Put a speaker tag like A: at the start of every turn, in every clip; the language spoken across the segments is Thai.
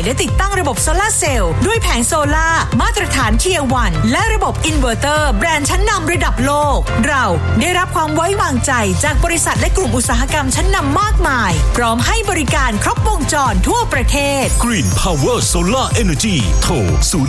A: และติดตั้งระบบโซลาร์เซลล์ด้วยแผงโซล่ามาตรฐาน Tier 1และระบบอินเวอร์เตอร์แบรนด์ชั้นนำระดับโลกเราได้รับความไว้วางใจจากบริษัทและกลุ่มอุตสาหกรรมชั้นนำมากมายพร้อมให้บริการครบวงจรทั่วประเทศ
B: Green Power Solar Energy โทร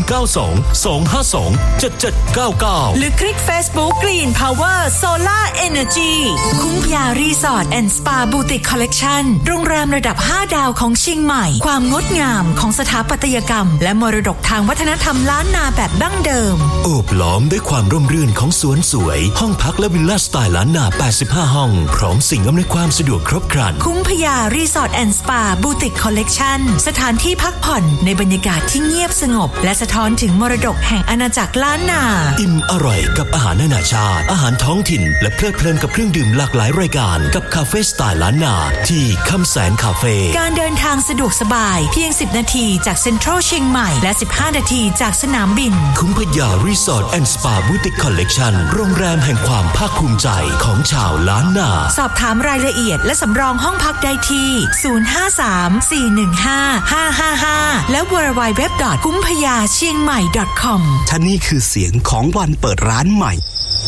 B: 092-252-7799
A: หรือคลิก Facebook Green Power Solar Energy คุ้งพยารีสอร์ทแอนด์สปาบูติกคอลเลกชันโรงแรมระดับ5ดาวของเชียงใหม่ความงดงามของสถาปัตยกรรมและมรดกทางวัฒนธรรมล้านนาแบบดั้งเดิม
B: โอบล้อมด้วยความร่มรื่นของสวนสวยห้องพักและวิลล่าสไตล์ล้านนา85ห้องพร้อมสิ่งอำนวยความสะดวกครบครัน
A: คุ้งพยารีสอร์ทแอนด์สปาบูติกคอลเลกชันสถานที่พักผ่อนในบรรยากาศที่เงียบสงบและสะท้อนถึงมรดกแห่งอาณาจักรล้านนา
B: อิ่มอร่อยกับอาหารนานาชาติอาหารท้องถิ่นและเพลิดเพลินกับเครื่องดื่มหลากหลายรายการกับคาเฟ่สไตล์ล้านนาที่คำแสนคาเฟ่
A: การเดินทางสะดวกสบายเพียง10นาทีจากเซ็นทรัลเชียงใหม่และ15นาทีจากสนามบิน
B: คุ้งพยารีสอร์ทแอนด์สปาบูติกคอลเลกชันโรงแรมแห่งความภาคภูมิใจของชาวล้านนา
A: สอบถามรายละเอียดและสำรองห้องพักได้ที่053-415-555และ www.kumphayachiengmai.com
C: ท่านี่คือเสียงของวันเปิดร้านใหม่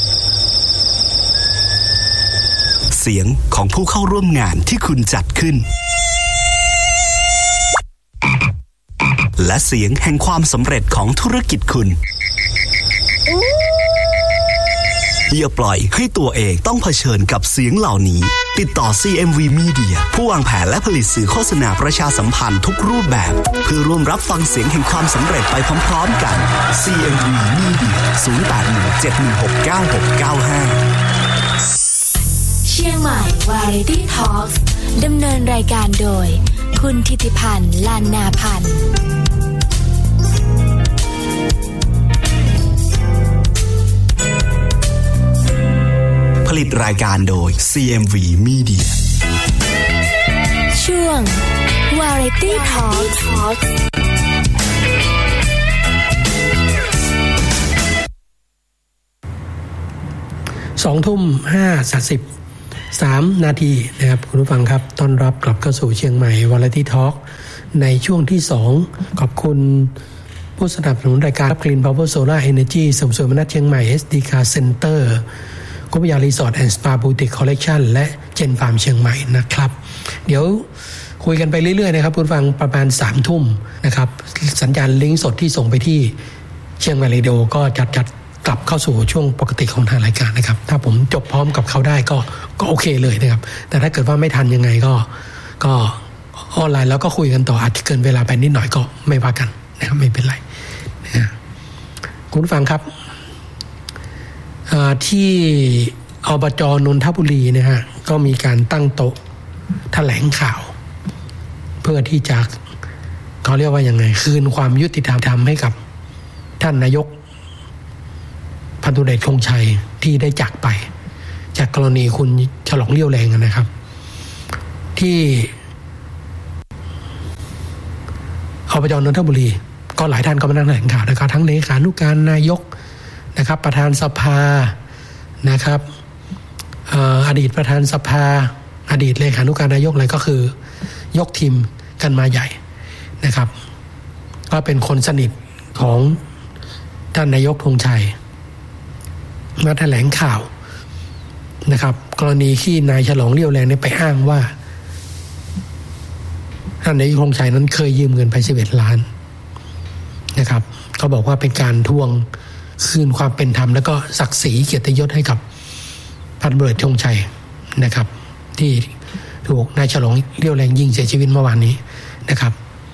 C: เสียงของผู้เข้าร่วมงานที่คุณจัดขึ้นและเสียงแห่งความสำเร็จของธุรกิจคุณอย่าปล่อยให้ตัวเองต้องเผชิญกับเสียงเหล่านี้ติดต่อ CMV Media ผู้วางแผนและผลิตสื่อโฆษณาประชาสัมพันธ์ทุกรูปแบบเพื่อร่วมรับฟังเสียงแห่งความสำเร็จไปพร้อมๆกัน CMV Media 0817169695
D: เชียงใหม่ Variety Talks ดำเนินรายการโดยคุณธิติพันธ์ลานนาพันธ์
C: ผลิตรายการโดย CMV Media
D: ช่วง Variety Talks
E: 20:53 นาทีนะครับคุณผู้ฟังครับต้อนรับกลับเข้าสู่เชียงใหม่ Variety Talk ในช่วงที่2ขอบคุณผู้สนับสนุนรายการ Green Power Solar Energy สมสวยมนัสเชียงใหม่ SD Car Center กุปยารีสอร์ทแอนด์สปาบูติกคอลเลกชันและเจนฟาร์มเชียงใหม่นะครับเดี๋ยวคุยกันไปเรื่อยๆนะครับคุณฟังประมาณ 3 ทุ่มนะครับสัญญาณลิงก์สดที่ส่งไปที่เชียงใหม่เรดิโอก็จัดกลับเข้าสู่ช่วงปกติของทางรายการนะครับถ้าผมจบพร้อมกับเขาได้ก็โอเคเลยนะครับแต่ถ้าเกิดว่าไม่ทันยังไงก็ออนไลน์แล้วก็คุยกันต่ออาจจะเกินเวลาไปนิดหน่อยก็ไม่ว่ากันนะครับไม่เป็นไรนะคุณฟังครับที่อบจ.นนทบุรีนะฮะก็มีการตั้งโต๊ะแถลงข่าวเพื่อที่จะเขาเรียกว่ายังไงคืนความยุติธรรมให้กับท่านนายกพันธุเดชคงชัยที่ได้จากไปจากกรณีคุณฉลองเลี้ยวแรงนะครับที่อบจ.นนทบุรีก็หลายท่านก็มานั่งแถลงข่าวนะครับทั้งเลขานุการนายกนะครับประธานสภานะครับอดีตประธานสภาอดีตเลขานุการนายกอะไรก็คือยกทีมกันมาใหญ่นะครับก็เป็นคนสนิทของท่านนายกธงชัยมาแถลงข่าวนะครับกรณีที่นายฉลองเลี้ยวแรงไปอ้างว่าท่านนายกธงชัยนั้นเคยยืมเงินไป11 ล้านนะครับเขาบอกว่าเป็นการทวงคืนความเป็นธรรมแล้วก็ศักดิ์ศรีเกียรติยศให้กับพันตำรวจธงชัยนะครับที่ถูกนายฉลองเลี้ยวแรงยิงเสียชีวิตเมื่อวานนี้นะครับ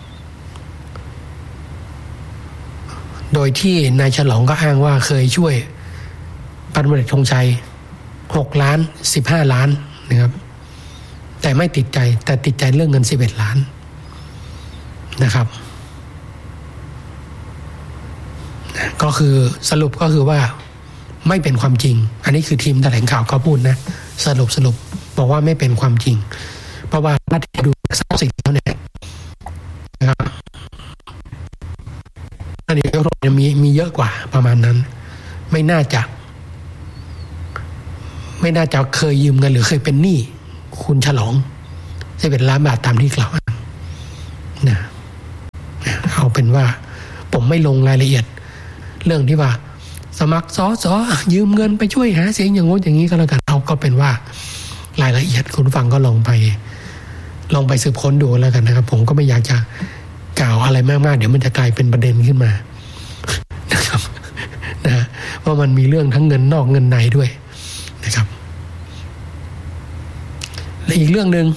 E: โดยที่นายฉลองก็อ้างว่าเคยช่วยพันตำรวจธงชัย6 ล้าน15 ล้านนะครับแต่ไม่ติดใจแต่ติดใจเรื่องเงิน11 ล้านนะครับก็คือสรุปก็คือว่าไม่เป็นความจริงอันนี้คือทีมแถลงข่าวเขาพูดนะสรุปบอกว่าไม่เป็นความจริงเพราะว่าถ้าดูทรัพย์สินแล้วเนี่ยนะครับอันนี้ก็มีเยอะกว่าประมาณนั้นไม่น่าจะเคยยืมเงินหรือเคยเป็นหนี้คุณฉลอง11 ล้านบาทตามที่กล่าวอ้างนะเป็นว่าผมไม่ลงรายละเอียดเรื่องที่ว่าสมัครสสยืมเงินไปช่วยหาเสียงอย่างงู้นอย่างนี้ก็แล้วกันเอาก็เป็นว่ารายละเอียดคุณฟังก็ลองไปสืบค้นดูแล้วกันนะครับผมก็ไม่อยากจะกล่าวอะไรมากๆเดี๋ยวมันจะกลายเป็นประเด็นขึ้นมานะครับนะว่ามันมีเรื่องทั้งเงินนอกเงินในด้วยนะครับและอีกเรื่องนึง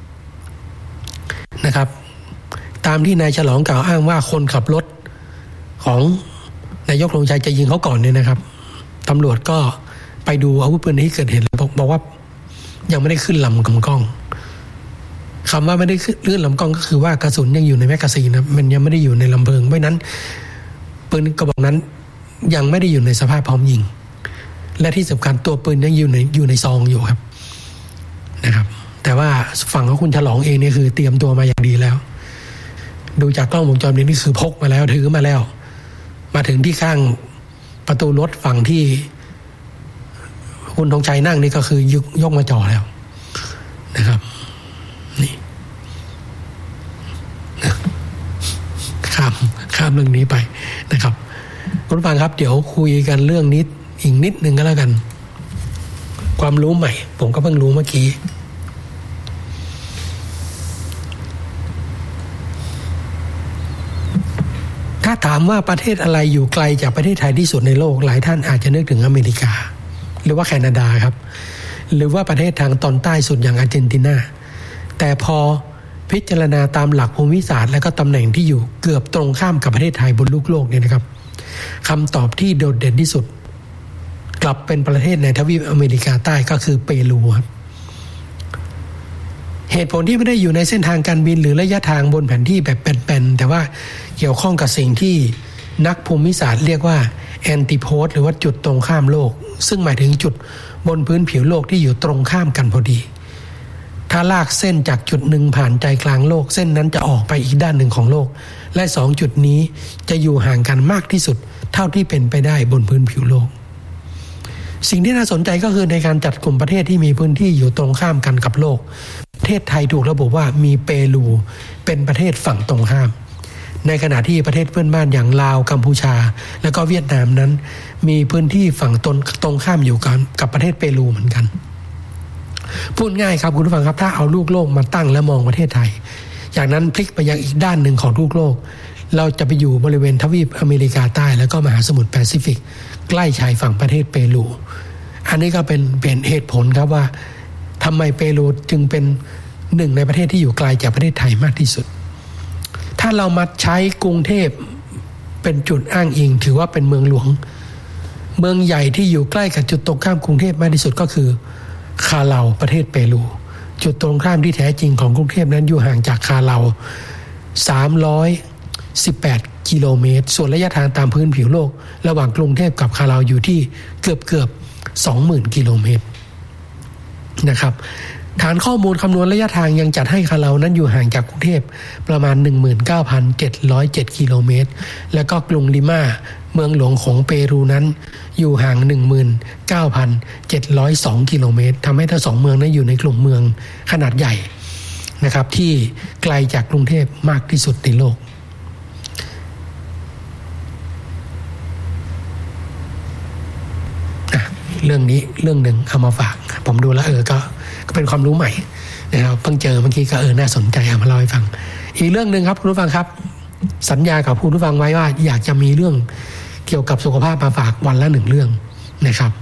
E: นะครับตามที่นายฉลองกล่าวอ้างว่าคนขับรถของนายกธงชัยจะยิงเขาก่อนเนี่ยนะครับตำรวจก็ไปดูอาวุธปืนที่เกิดเหตุบอกว่ายังไม่ได้ขึ้นลำกำกล้องคำว่าไม่ได้ขึ้นลำกล้องก็คือว่ากระสุนยังอยู่ในแมกกาซีนนะมันยังไม่ได้อยู่ในลำเพลิงเพราะนั้นปืนกระบอกนั้นยังไม่ได้อยู่ในสภาพพร้อมยิงและที่สำคัญตัวปืนยังอยู่ในซองอยู่ครับนะครับแต่ว่าฝั่งของคุณฉลองเองเนี่ยคือเตรียมตัวมาอย่างดีแล้วดูจากกล้องวงจรปิดนี่คือพกมาแล้วถือมาแล้วมาถึงที่ข้างประตูรถฝั่งที่คุณธงชัยนั่งนี่ก็คือยกมาจ่อแล้วนะครับนี่ข้ามเรื่องนี้ไปนะครับคุณผู้ฟังครับเดี๋ยวคุยกันเรื่องนี้อีกนิดนึงก็แล้วกันความรู้ใหม่ผมก็เพิ่งรู้เมื่อกี้ถ้าถามว่าประเทศอะไรอยู่ไกลจากประเทศไทยที่สุดในโลกหลายท่านอาจจะนึกถึงอเมริกาหรือว่าแคนาดาครับหรือว่าประเทศทางตอนใต้สุดอย่างอาร์เจนตินาแต่พอพิจารณาตามหลักภูมิศาสตร์และก็ตำแหน่งที่อยู่เกือบตรงข้ามกับประเทศไทยบนลูกโลกเนี่ยนะครับคำตอบที่โดดเด่นที่สุดกลับเป็นประเทศในทวีปอเมริกาใต้ก็คือเปรูครับเหตุผลที่ไม่ได้อยู่ในเส้นทางการบินหรือระยะทางบนแผนที่แบบเป็นๆแต่ว่าเกี่ยวข้องกับสิ่งที่นักภูมิศาสตร์เรียกว่าแอนติโพดหรือว่าจุดตรงข้ามโลกซึ่งหมายถึงจุดบนพื้นผิวโลกที่อยู่ตรงข้ามกันพอดีถ้าลากเส้นจากจุดหนึ่งผ่านใจกลางโลกเส้นนั้นจะออกไปอีกด้านหนึ่งของโลกและ2จุดนี้จะอยู่ห่างกันมากที่สุดเท่าที่เป็นไปได้บนพื้นผิวโลกสิ่งที่น่าสนใจก็คือในการจัดกลุ่มประเทศที่มีพื้นที่อยู่ตรงข้ามกันกับโลกประเทศไทยถูกระบุว่ามีเปรูเป็นประเทศฝั่งตรงข้ามในขณะที่ประเทศเพื่อนบ้านอย่างลาวกัมพูชาและก็เวียดนามนั้นมีพื้นที่ฝั่งตรงข้ามอยู่กับประเทศเปรูเหมือนกันพูดง่ายครับคุณผู้ฟังครับถ้าเอาลูกโลกมาตั้งและมองประเทศไทยจากนั้นพลิกไปยังอีกด้านหนึ่งของลูกโลกเราจะไปอยู่บริเวณทวีปอเมริกาใต้แล้วก็มหาสมุทรแปซิฟิกใกล้ชายฝั่งประเทศเปรูอันนี้ก็เป็นเหตุผลครับว่าทำไมเปรูจึงเป็นหนึ่งในประเทศที่อยู่ไกลจากประเทศไทยมากที่สุดถ้าเรามาใช้กรุงเทพเป็นจุดอ้างอิงถือว่าเป็นเมืองหลวงเมืองใหญ่ที่อยู่ใกล้กับจุดตรงข้ามกรุงเทพมากที่สุดก็คือคาเลาประเทศเปรูจุดตรงข้ามที่แท้จริงของกรุงเทพนั้นอยู่ห่างจากคาเลา318กิโลเมตรส่วนระยะทางตามพื้นผิวโลกระหว่างกรุงเทพกับคาเลาอยู่ที่เกือบ 20,000 กิโลเมตรนะครับฐานข้อมูลคำนวณระยะทางยังจัดให้คาเลานั้นอยู่ห่างจากกรุงเทพประมาณ 19,707 กิโลเมตรและก็กรุงลิมาเมืองหลวงของเปรูนั้นอยู่ห่าง 19,702 กิโลเมตรทำให้ทั้งสองเมืองนั้นอยู่ในกลุ่มเมืองขนาดใหญ่นะครับที่ไกลจากกรุงเทพมากที่สุดในโลกเรื่องนี้เรื่องหนึ่งเอามาฝากผมดูแล้วก็เป็นความรู้ใหม่นะครับเพิ่งเจอเมื่อกี้ก็น่าสนใจเอามาเล่าให้ฟังอีกเรื่องนึงครับคุณผู้ฟังครับสัญญากับคุณผู้ฟังไว้ว่าอยากจะมีเรื่องเกี่ยวกับสุขภาพมาฝากวันละ1เรื่องนะครับ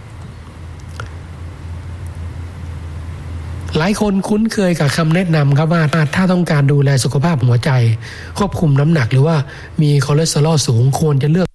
E: หลายคนคุ้นเคยกับคำแนะนำครับว่าถ้าต้องการดูแลสุขภาพหัวใจควบคุมน้ำหนักหรือว่ามีคอเลสเตอรอลสูงควรจะเลือก